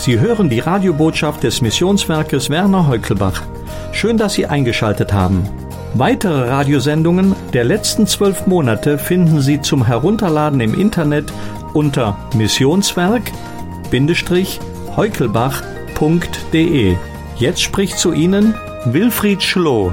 Sie hören die Radiobotschaft des Missionswerkes Werner Heukelbach. Schön, dass Sie eingeschaltet haben. Weitere Radiosendungen der letzten 12 Monate finden Sie zum Herunterladen im Internet unter missionswerk-heukelbach.de. Jetzt spricht zu Ihnen Wilfried Schloh.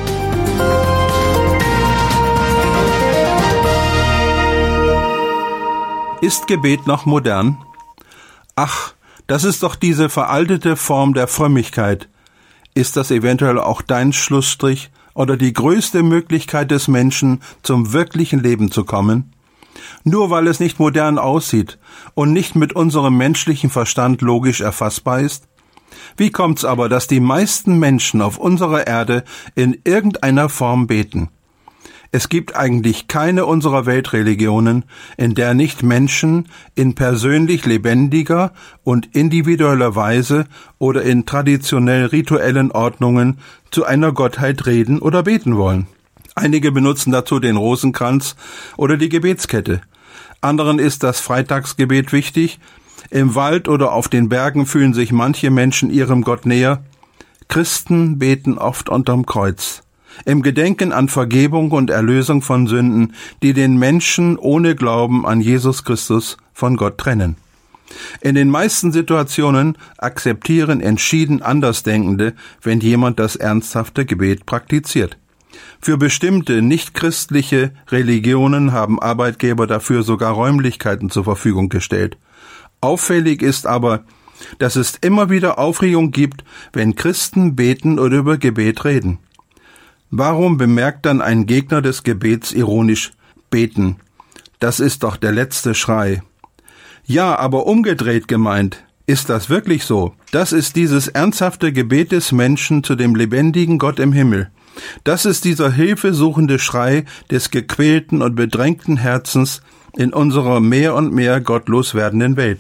Ist Gebet noch modern? Ach, das ist doch diese veraltete Form der Frömmigkeit. Ist das eventuell auch dein Schlussstrich oder die größte Möglichkeit des Menschen, zum wirklichen Leben zu kommen? Nur weil es nicht modern aussieht und nicht mit unserem menschlichen Verstand logisch erfassbar ist? Wie kommt's aber, dass die meisten Menschen auf unserer Erde in irgendeiner Form beten? Es gibt eigentlich keine unserer Weltreligionen, in der nicht Menschen in persönlich lebendiger und individueller Weise oder in traditionell rituellen Ordnungen zu einer Gottheit reden oder beten wollen. Einige benutzen dazu den Rosenkranz oder die Gebetskette. Anderen ist das Freitagsgebet wichtig. Im Wald oder auf den Bergen fühlen sich manche Menschen ihrem Gott näher. Christen beten oft unterm Kreuz, im Gedenken an Vergebung und Erlösung von Sünden, die den Menschen ohne Glauben an Jesus Christus von Gott trennen. In den meisten Situationen akzeptieren entschieden Andersdenkende, wenn jemand das ernsthafte Gebet praktiziert. Für bestimmte nichtchristliche Religionen haben Arbeitgeber dafür sogar Räumlichkeiten zur Verfügung gestellt. Auffällig ist aber, dass es immer wieder Aufregung gibt, wenn Christen beten oder über Gebet reden. Warum bemerkt dann ein Gegner des Gebets ironisch: Beten, das ist doch der letzte Schrei? Ja, aber umgedreht gemeint, ist das wirklich so? Das ist dieses ernsthafte Gebet des Menschen zu dem lebendigen Gott im Himmel. Das ist dieser hilfesuchende Schrei des gequälten und bedrängten Herzens in unserer mehr und mehr gottlos werdenden Welt.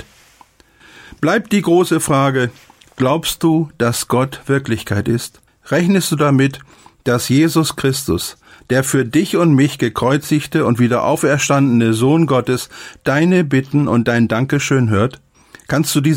Bleibt die große Frage: Glaubst du, dass Gott Wirklichkeit ist? Rechnest du damit, dass Jesus Christus, der für dich und mich gekreuzigte und wieder auferstandene Sohn Gottes, deine Bitten und dein Dankeschön hört? Kannst du diese